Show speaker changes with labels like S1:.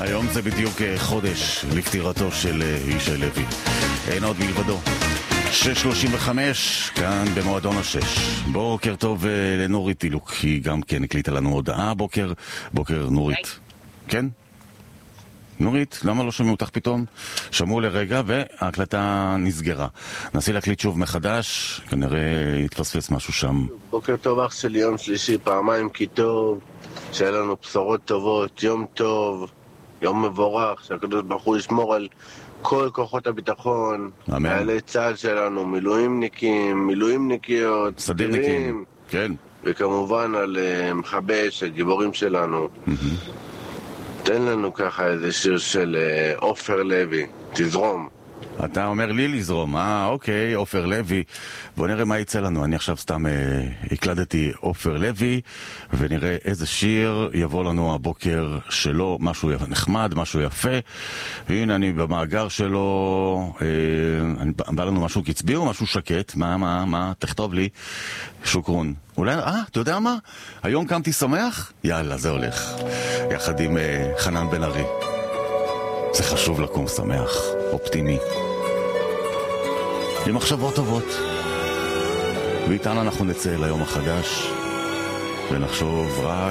S1: היום זה בדיוק חודש לפטירתו של ישי לוי. אין עוד מלבדו. 6:35, כאן במועדון השש. בוקר טוב לנורית טילוק, היא גם כן הקליטה לנו הודעה. בוקר נורית. כן? נורית, למה לא שמעו אותך פתאום? שמעו לרגע וההקלטה נסגרה. נסי להקליט שוב מחדש, כנראה יתפספס משהו שם.
S2: בוקר טוב אח שלי, יום שלישי, פעמיים כי טוב, שיהיה לנו בשורות טובות, יום טוב, יום מבורך, שהקדוש ברוך הוא ישמור על כל כוחות הביטחון, חיילי צה"ל שלנו, מילואימניקים, מילואימניקיות,
S1: סדירניקים, כן.
S2: וכמובן על מכבי אש, הגיבורים שלנו. תן לנו ככה איזה שיר של עופר לוי, תזרום.
S1: אתה אומר לי לזרום, אוקיי, עופר לוי. בוא נראה מה יצא לנו. אני עכשיו סתם הקלדתי עופר לוי, ונראה איזה שיר יבוא לנו הבוקר שלו, משהו נחמד, משהו יפה. והנה אני במאגר שלו, בא לנו משהו קצבי או משהו שקט. מה, תכתוב לי. שוקרון. אולי, אתה יודע מה? היום קמתי שמח? יאללה, זה הולך. יחד עם חנן בן ארי. זה חשוב לקום שמח, אופטימי, עם מחשבות טובות. ואיתן אנחנו נצא ליום החדש ונחשוב רק